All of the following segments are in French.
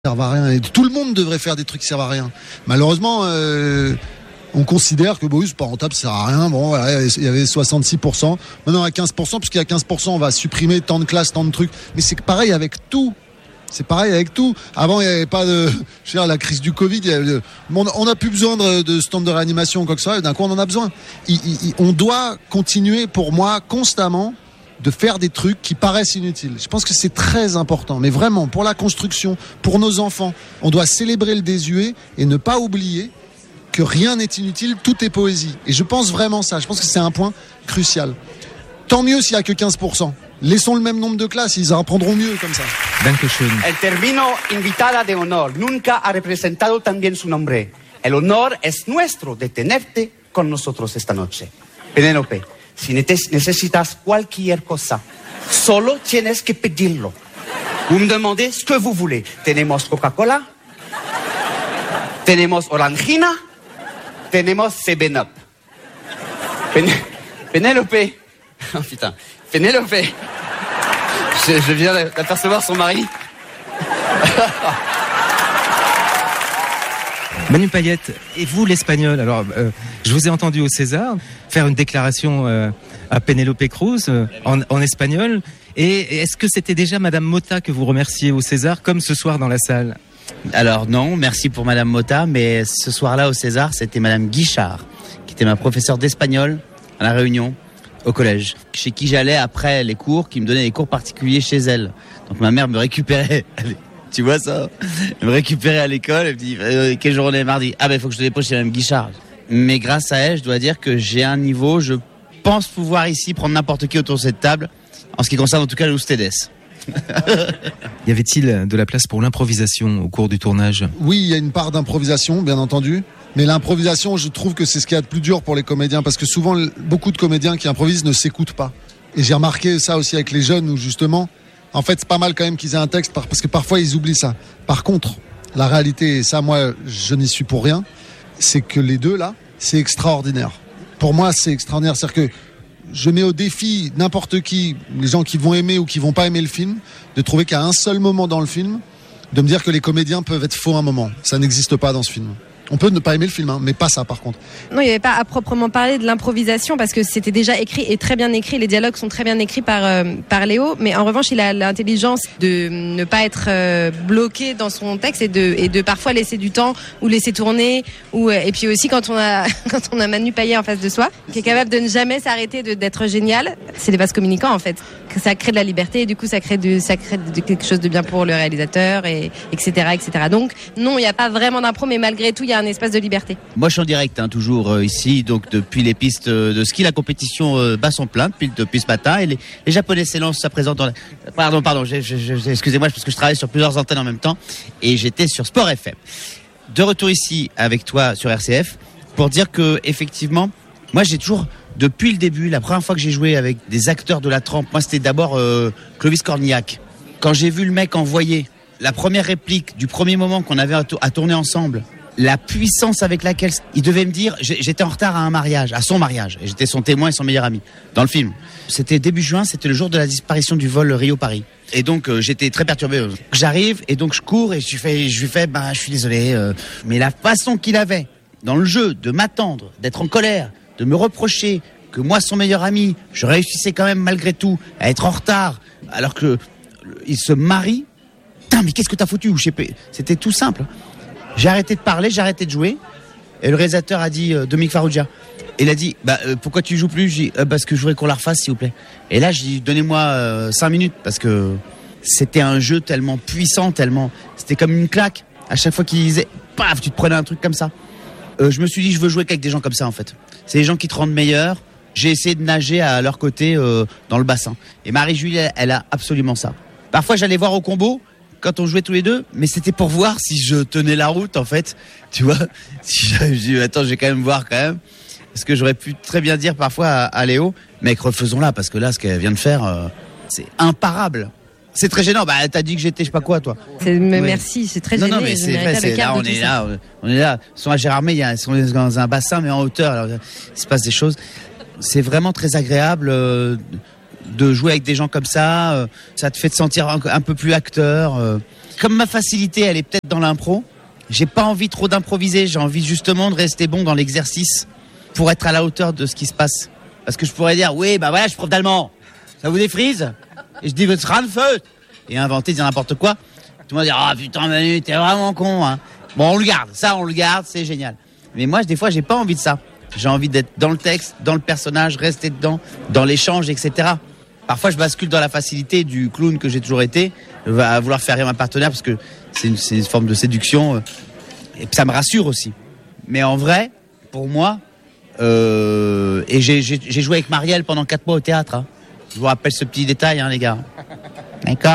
servent à rien. Et tout le monde devrait faire des trucs qui servent à rien. Malheureusement, on considère que c'est pas rentable, ça sert à rien. Bon, voilà, il y avait 66%. Maintenant, à 15%, puisqu'il y a 15%, on va supprimer tant de classes, tant de trucs. Mais c'est pareil avec tout. C'est pareil avec tout. Avant, il n'y avait pas de, la crise du Covid. On n'a plus besoin de stand de réanimation ou quoi que ce soit. D'un coup, on en a besoin. On doit continuer, pour moi, constamment, de faire des trucs qui paraissent inutiles. Je pense que c'est très important. Mais vraiment, pour la construction, pour nos enfants, on doit célébrer le désuet et ne pas oublier que rien n'est inutile, tout est poésie. Et je pense vraiment ça. Je pense que c'est un point crucial. Tant mieux s'il n'y a que 15%. Laissons le même nombre de classes, ils apprendront mieux comme ça. Dankeschön. El término invitada de honor nunca ha representado tan bien su nombre. El honor es nuestro de tenerte con nosotros esta noche. Penélope, si necesitas cualquier cosa, solo tienes que pedirlo. Vous me demandez ce que vous voulez. Tenemos Coca-Cola, tenemos Orangina, tenemos 7-Up. Penélope. Oh putain. Pénélope, je viens d'apercevoir son mari. Manu Payette, et vous l'espagnol? Alors, je vous ai entendu au César faire une déclaration à Penélope Cruz en espagnol. Et est-ce que c'était déjà Madame Motta que vous remerciez au César, comme ce soir dans la salle? Alors non, merci pour Madame Motta, mais ce soir-là au César, c'était Madame Guichard, qui était ma professeure d'espagnol à La Réunion, au collège, chez qui j'allais après les cours, qui me donnait des cours particuliers chez elle. Donc ma mère me récupérait, tu vois ça, elle me récupérait à l'école, elle me dit quelle journée, mardi? Ah ben il faut que je te dépose chez Mme Guichard. Mais grâce à elle, je dois dire que j'ai un niveau, je pense pouvoir ici prendre n'importe qui autour de cette table, en ce qui concerne en tout cas le Ustedes. Y avait-il de la place pour l'improvisation au cours du tournage? Oui, il y a une part d'improvisation, bien entendu. Mais l'improvisation, je trouve que c'est ce qu'il y a de plus dur pour les comédiens, parce que souvent, beaucoup de comédiens qui improvisent ne s'écoutent pas. Et j'ai remarqué ça aussi avec les jeunes, où justement, en fait, c'est pas mal quand même qu'ils aient un texte, parce que parfois, ils oublient ça. Par contre, la réalité, et ça, moi, je n'y suis pour rien, c'est que les deux, là, c'est extraordinaire. Pour moi, c'est extraordinaire. C'est-à-dire que je mets au défi n'importe qui, les gens qui vont aimer ou qui vont pas aimer le film, de trouver qu'à un seul moment dans le film, de me dire que les comédiens peuvent être faux un moment. Ça n'existe pas dans ce film. On peut ne pas aimer le film, mais pas ça par contre. Non, il n'y avait pas à proprement parler de l'improvisation parce que c'était déjà écrit et très bien écrit. Les dialogues sont très bien écrits par Léo, mais en revanche, il a l'intelligence de ne pas être bloqué dans son texte et de parfois laisser du temps ou laisser tourner. Et puis aussi quand on a Manu Payet en face de soi, qui est capable de ne jamais s'arrêter d'être génial, c'est des vases communicants en fait. Que ça crée de la liberté et du coup ça crée quelque chose de bien pour le réalisateur etc. Donc non, il n'y a pas vraiment d'impro, mais malgré tout, il y a un espace de liberté. Moi je suis en direct toujours ici, donc depuis les pistes de ski, la compétition bat son plein depuis ce matin et les Japonais s'élancent à présent dans Pardon, excusez-moi parce que je travaille sur plusieurs antennes en même temps et j'étais sur Sport FM. De retour ici avec toi sur RCF pour dire que effectivement, moi j'ai toujours, depuis le début, la première fois que j'ai joué avec des acteurs de la trempe, moi c'était d'abord Clovis Cornillac. Quand j'ai vu le mec envoyer la première réplique du premier moment qu'on avait à tourner ensemble, la puissance avec laquelle il devait me dire, j'étais en retard à son mariage, et j'étais son témoin et son meilleur ami dans le film. C'était début juin, c'était le jour de la disparition du vol Rio-Paris. Et donc j'étais très perturbé. J'arrive et donc je cours et je lui fais, je suis désolé, mais la façon qu'il avait dans le jeu de m'attendre, d'être en colère, de me reprocher que moi, son meilleur ami, je réussissais quand même malgré tout à être en retard, alors que il se marie. Putain, mais qu'est-ce que t'as foutu? C'était tout simple. J'ai arrêté de parler, j'ai arrêté de jouer. Et le réalisateur a dit, Dominique Farrugia, il a dit, pourquoi tu joues plus? J'ai dit, parce que je voudrais qu'on la refasse, s'il vous plaît. Et là, j'ai dit, donnez-moi 5 minutes, parce que c'était un jeu tellement puissant, c'était comme une claque. À chaque fois qu'il disait, paf, tu te prenais un truc comme ça. Je me suis dit, je veux jouer qu'avec des gens comme ça, en fait. C'est des gens qui te rendent meilleur. J'ai essayé de nager à leur côté dans le bassin. Et Marie-Julie, elle a absolument ça. Parfois, j'allais voir au combo, quand on jouait tous les deux, mais c'était pour voir si je tenais la route, en fait. Tu vois, attends, je vais quand même voir quand même. Parce que j'aurais pu très bien dire parfois à Léo, mec, refaisons-la, parce que là, ce qu'elle vient de faire, c'est imparable. C'est très gênant. T'as dit que j'étais, je sais pas quoi, toi. Merci, c'est très gênant. Non, mais c'est vrai, là, on est là. Ils sont à Gérardmer, ils sont dans un bassin, mais en hauteur. Alors, il se passe des choses. C'est vraiment très agréable de jouer avec des gens comme ça. Ça te fait te sentir un peu plus acteur. comme ma facilité, elle est peut-être dans l'impro, j'ai pas envie trop d'improviser. J'ai envie justement de rester bon dans l'exercice pour être à la hauteur de ce qui se passe. Parce que je pourrais dire, oui, bah voilà, je suis prof d'allemand. Ça vous défrise? Et je dis, votre Ranfeu. Et inventer, dire n'importe quoi. Tout le monde dit, ah putain, Manu, t'es vraiment con, hein. Bon, on le garde, c'est génial. Mais moi, des fois, j'ai pas envie de ça. J'ai envie d'être dans le texte, dans le personnage, rester dedans, dans l'échange, etc. Parfois, je bascule dans la facilité du clown que j'ai toujours été, à vouloir faire rire ma partenaire parce que c'est une forme de séduction. Et ça me rassure aussi. Mais en vrai, pour moi, et j'ai joué avec Marielle pendant 4 mois au théâtre. Hein. Je vous rappelle ce petit détail, hein, les gars. D'accord ?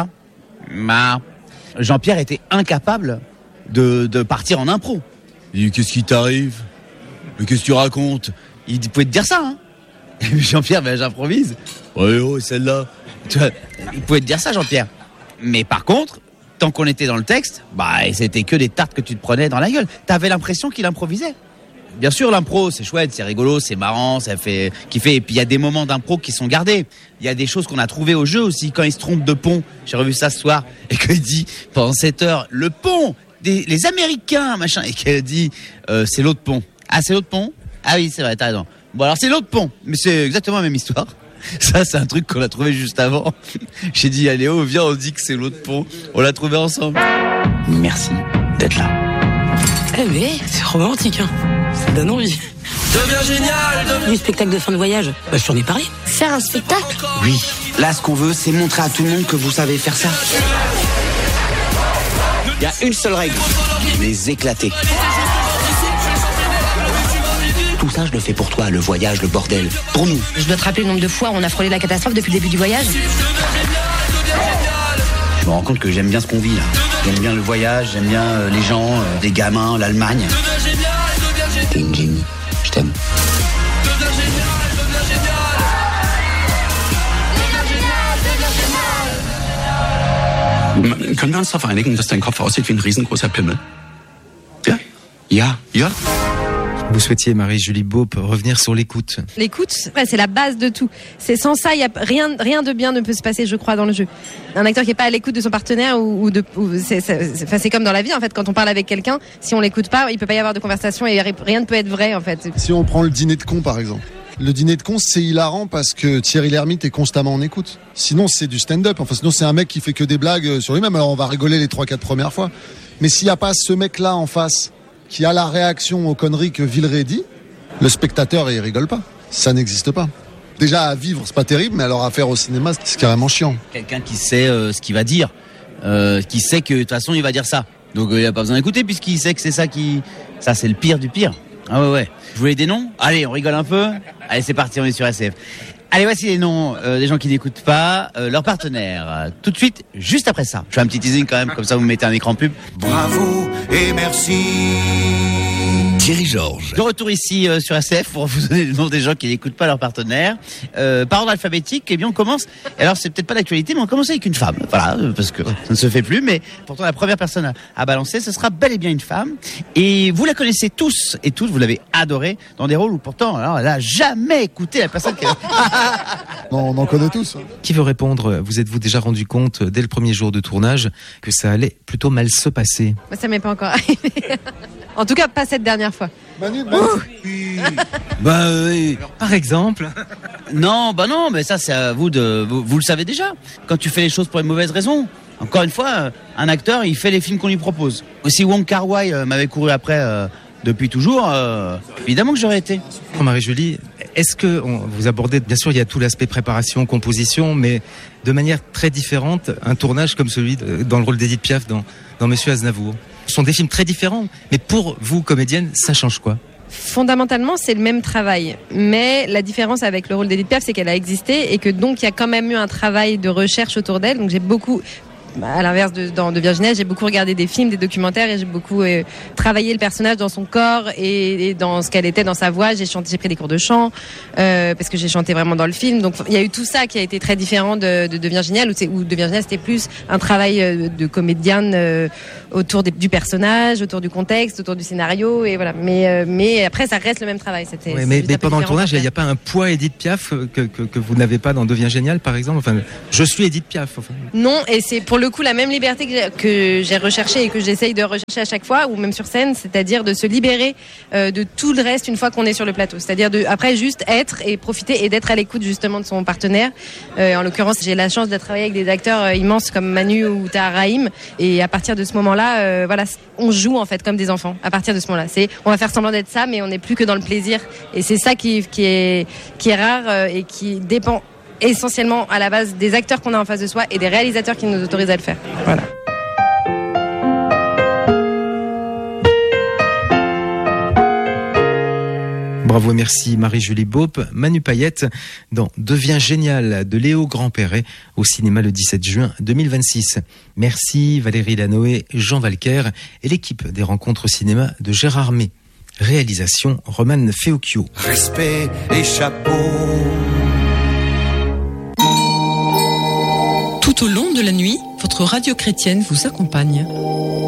Bah, Jean-Pierre était incapable de partir en impro. Il dit, qu'est-ce qui t'arrive ? Mais qu'est-ce que tu racontes ? Il pouvait te dire ça, hein. Et Jean-Pierre, ben j'improvise. Ouais, oh, celle-là. Tu vois, il pouvait te dire ça, Jean-Pierre. Mais par contre, tant qu'on était dans le texte, bah, c'était que des tartes que tu te prenais dans la gueule. T'avais l'impression qu'il improvisait. Bien sûr, l'impro, c'est chouette, c'est rigolo, c'est marrant, ça fait kiffer. Et puis, il y a des moments d'impro qui sont gardés. Il y a des choses qu'on a trouvées au jeu aussi. Quand il se trompe de pont, j'ai revu ça ce soir, et qu'il dit, pendant 7 heures, le pont, les Américains, machin, et qu'elle dit, c'est l'autre pont. Ah, c'est l'autre pont? Ah oui, c'est vrai, t'as raison. Bon, alors c'est l'autre pont, mais c'est exactement la même histoire. Ça, c'est un truc qu'on a trouvé juste avant. J'ai dit à Léo, viens, on dit que c'est l'autre pont. On l'a trouvé ensemble. Merci d'être là. Eh mais, c'est romantique, hein. Ça donne envie. Deviens génial. Du spectacle de fin de voyage, bah, je t'en ai parlé. Faire un spectacle? Oui. Là, ce qu'on veut, c'est montrer à tout le monde que vous savez faire ça. Il y a une seule règle. Les éclater. Tout ça, je le fais pour toi, le voyage, le bordel. Pour nous. Je dois te rappeler le nombre de fois où on a frôlé la catastrophe depuis le début du voyage. Je me rends compte que j'aime bien ce qu'on vit, là. J'aime bien le voyage, j'aime bien les gens, les gamins, l'Allemagne. T'es une génie. Je t'aime. Können wir uns darauf einigen, dass dein Kopf aussieht wie ein riesengroßer Pimmel? Ja? Ja? Ja? Vous souhaitiez, Marie-Julie Beaup, revenir sur l'écoute. L'écoute, ouais, c'est la base de tout. C'est sans ça, il y a rien de bien ne peut se passer, je crois, dans le jeu. Un acteur qui est pas à l'écoute de son partenaire c'est comme dans la vie, en fait, quand on parle avec quelqu'un, si on l'écoute pas, il peut pas y avoir de conversation et rien ne peut être vrai, en fait. Si on prend le dîner de cons, par exemple. Le dîner de cons, c'est hilarant parce que Thierry Lhermitte est constamment en écoute. Sinon, c'est du stand-up. Enfin, sinon, c'est un mec qui fait que des blagues sur lui-même. Alors, on va rigoler les 3-4 premières fois. Mais s'il n'y a pas ce mec-là en face qui a la réaction aux conneries que Villeray dit, le spectateur, il rigole pas. Ça n'existe pas. Déjà, à vivre, c'est pas terrible, mais alors à faire au cinéma, c'est carrément chiant. Quelqu'un qui sait ce qu'il va dire, qui sait que de toute façon, il va dire ça. Donc, il n'y a pas besoin d'écouter puisqu'il sait que c'est ça qui... Ça, c'est le pire du pire. Ah ouais. Vous voulez des noms? Allez, on rigole un peu. Allez, c'est parti, on est sur SF. Allez, voici les noms des gens qui n'écoutent pas leurs partenaires. Tout de suite, juste après ça. Je fais un petit teasing quand même, comme ça vous mettez un écran pub. Bravo et merci. Thierry Georges. De retour ici sur SF pour vous donner le nom des gens qui n'écoutent pas leurs partenaires. Par ordre alphabétique, eh bien on commence. Alors c'est peut-être pas d'actualité, mais on commence avec une femme. Voilà, parce que ça ne se fait plus. Mais pourtant la première personne à balancer, ce sera bel et bien une femme. Et vous la connaissez tous et toutes, vous l'avez adorée dans des rôles où pourtant, alors, elle a jamais écouté la personne qui. Non, on en connaît tous. Qui veut répondre? Vous êtes-vous déjà rendu compte dès le premier jour de tournage que ça allait plutôt mal se passer? Moi, ça m'est pas encore arrivé. En tout cas, pas cette dernière fois. Manu. Bah oui. Par exemple? Non, mais ça c'est à vous de... Vous le savez déjà. Quand tu fais les choses pour une mauvaise raison. Encore une fois, un acteur, il fait les films qu'on lui propose. Si Wong Kar-wai m'avait couru après depuis toujours, évidemment que j'aurais été. Marie-Julie, est-ce que vous abordez, bien sûr, il y a tout l'aspect préparation, composition, mais de manière très différente, un tournage comme celui dans le rôle d'Edith Piaf dans Monsieur Aznavour. Ce sont des films très différents, mais pour vous, comédienne, ça change quoi? Fondamentalement, c'est le même travail. Mais la différence avec le rôle d'Edith Piaf, c'est qu'elle a existé et que donc il y a quand même eu un travail de recherche autour d'elle. Donc j'ai beaucoup... À l'inverse de Virginia, j'ai beaucoup regardé des films, des documentaires et j'ai beaucoup travaillé le personnage dans son corps et dans ce qu'elle était, dans sa voix. J'ai pris des cours de chant parce que j'ai chanté vraiment dans le film. Donc il y a eu tout ça qui a été très différent de Virginia, où de Virginia c'était plus un travail de comédienne autour du personnage, autour du contexte, autour du scénario, et voilà. Mais après, ça reste le même travail. Mais pendant le tournage, il n'y a pas un poids Edith Piaf que vous n'avez pas dans Devient Génial, par exemple. Enfin, je suis Edith Piaf. Enfin. Non, et c'est pour le coup la même liberté que j'ai recherchée et que j'essaye de rechercher à chaque fois, ou même sur scène, c'est-à-dire de se libérer de tout le reste une fois qu'on est sur le plateau. C'est-à-dire après juste être et profiter et d'être à l'écoute justement de son partenaire. En l'occurrence, j'ai la chance de travailler avec des acteurs immenses comme Manu ou Tahar Rahim, et à partir de ce moment-là, voilà, on joue en fait comme des enfants. À partir de ce moment-là, on va faire semblant d'être ça, mais on n'est plus que dans le plaisir. Et c'est ça qui est rare et qui dépend essentiellement à la base des acteurs qu'on a en face de soi et des réalisateurs qui nous autorisent à le faire. Voilà. Bravo et merci Marie-Julie Beaupe. Manu Payette dans Devient Génial de Léo Grandperret au cinéma le 17 juin 2026. Merci Valérie Lanoé, Jean Valquer et l'équipe des rencontres cinéma de Gérard May. Réalisation Romane Feocchio. Respect et chapeau. Tout au long de la nuit, votre radio chrétienne vous accompagne.